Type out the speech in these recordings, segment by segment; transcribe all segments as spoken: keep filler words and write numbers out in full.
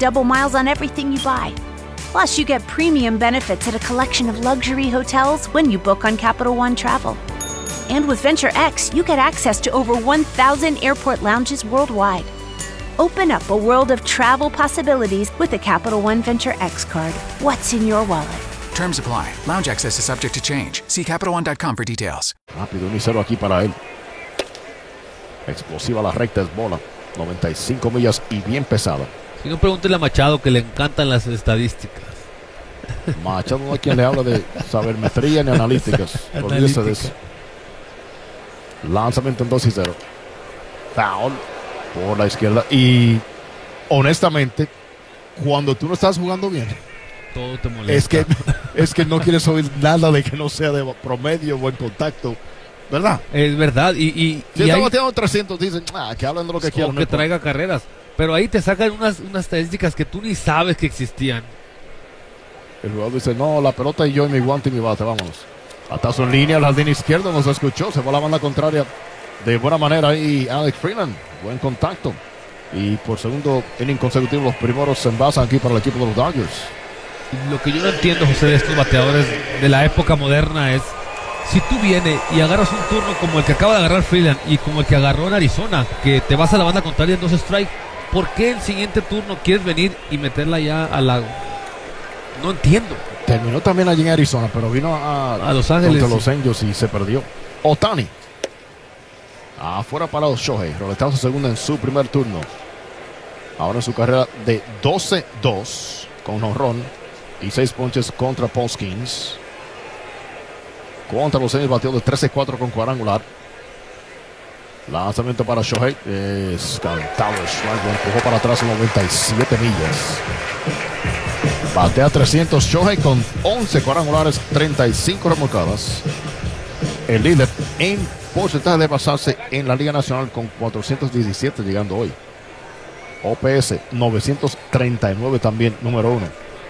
double miles on everything you buy. Plus, you get premium benefits at a collection of luxury hotels when you book on Capital One Travel. And with Venture X, you get access to over one thousand airport lounges worldwide. Open up a world of travel possibilities with the Capital One Venture X card. What's in your wallet? Terms apply. Lounge access is subject to change. See Capital One dot com for details. Rápido, uno y cero aquí para él. Explosiva la recta, es bola. noventa y cinco millas y bien pesada. Si no, pregúntele a Machado, que le encantan las estadísticas. Machado no hay quien le habla de sabermetría ni analíticas. Olvídese de eso. Lanzamiento en dos y cero. Foul por la izquierda. Y honestamente, cuando tú no estás jugando bien, todo te molesta. Es que, es que no quieres oír nada de que no sea de promedio o buen contacto. ¿Verdad? Es verdad. Y, y, si y está hay, bateando trescientos, dicen, ah, que hablen de lo que quieran. O que traiga carreras. Pero ahí te sacan unas, unas estadísticas que tú ni sabes que existían. El jugador dice, no, la pelota y yo y mi guante y mi bate, vámonos. Atazo en línea, al jardín izquierdo, nos escuchó, se va a la banda contraria de buena manera y Alex Freeland, buen contacto. Y por segundo inning consecutivo, los primeros se envasan aquí para el equipo de los Dodgers. Lo que yo no entiendo, José, de estos bateadores de la época moderna es, si tú vienes y agarras un turno como el que acaba de agarrar Freeland y como el que agarró en Arizona, que te vas a la banda contraria en dos strikes, ¿por qué el siguiente turno quieres venir y meterla ya a la... No entiendo. Terminó también allí en Arizona, pero vino a, a Los Ángeles contra sí. los Angels y se perdió. Ohtani. Afuera para los Shohei. Roletazo segunda en su primer turno. Ahora en su carrera de doce dos con honrón y seis ponches contra Paul Skeens. Contra los Angels bateó de trece cuatro con cuadrangular. Lanzamiento para Shohei. Es cantado. Lo empujó para atrás en noventa y siete millas. Batea trescientos. Shohei con once cuadrangulares, treinta y cinco remolcadas. El líder en porcentaje de pasarse en la Liga Nacional con cuatrocientos diecisiete llegando hoy. O P S novecientos treinta y nueve también, número uno.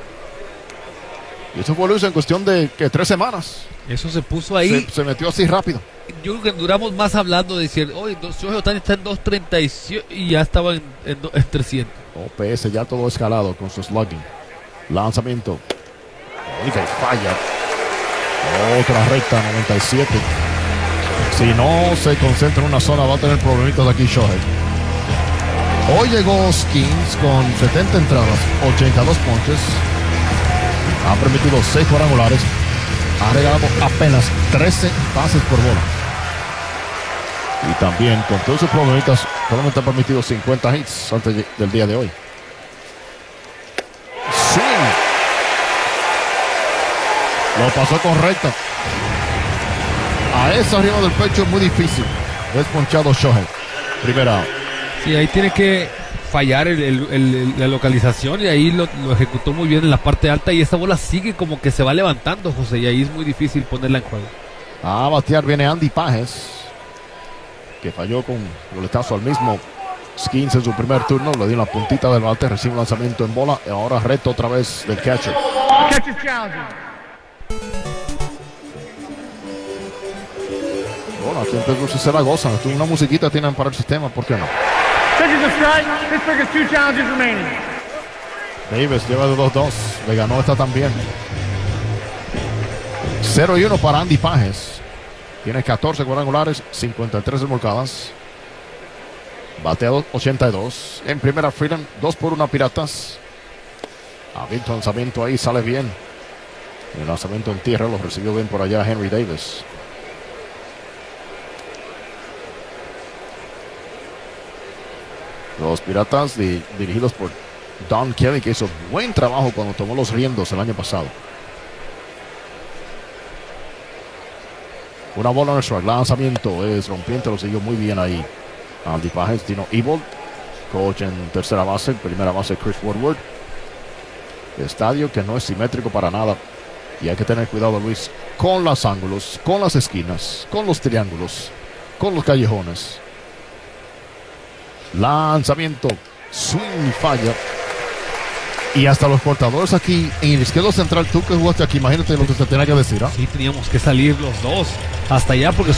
Y eso fue Luis en cuestión de que tres semanas. Eso se puso ahí. Se, se metió así rápido. Yo creo que duramos más hablando de decir, oye, Shohei Ohtani está en dos treinta y siete y ya estaba en, en, en trescientos. O P S ya todo escalado con su slugging. Lanzamiento. Y que falla. Otra recta, noventa y siete. Si no se concentra en una zona, va a tener problemitas aquí Shohei. Hoy llegó Skeens con setenta entradas, ochenta y dos ponches. Ha permitido seis cuadrangulares. Ha regalado apenas trece pases por bola. Y también, con todos sus problemitas, solamente ha permitido cincuenta hits antes del día de hoy. Swing. Lo pasó con recta. A eso arriba del pecho es muy difícil. Desponchado Shohei. Primera out. Sí, ahí tiene que fallar el, el, el, la localización y ahí lo, lo ejecutó muy bien en la parte alta y esa bola sigue como que se va levantando, José, y ahí es muy difícil ponerla en juego. A batear viene Andy Pages, que falló con roletazo al mismo Skeens en su primer turno, le dio la puntita del bate, recibe un lanzamiento en bola y ahora reto otra vez del catcher. Bueno, aquí en Pedro se la gozan, una musiquita tienen para el sistema, ¿por qué no? Davis lleva de dos dos, le ganó esta también. cero y uno para Andy Pages. Tiene catorce cuadrangulares, cincuenta y tres remolcadas. Bateado ochenta y dos. En primera Freeland, dos por una Piratas. Abierto lanzamiento ahí, sale bien. El lanzamiento en tierra lo recibió bien por allá Henry Davis. Los Piratas di, dirigidos por Don Kelly, que hizo buen trabajo cuando tomó los riendos el año pasado. Una bola en el strike. Lanzamiento es rompiente, lo siguió muy bien ahí Andy Pages. Tino Evil, coach en tercera base, primera base Chris Woodward. Estadio que no es simétrico para nada. Y hay que tener cuidado, Luis, con los ángulos, con las esquinas, con los triángulos, con los callejones. Lanzamiento, swing y falla. Y hasta los cortadores aquí en el izquierdo central, tú que jugaste aquí, imagínate lo que te tenía que decir. ¿eh? Sí, teníamos que salir los dos hasta allá porque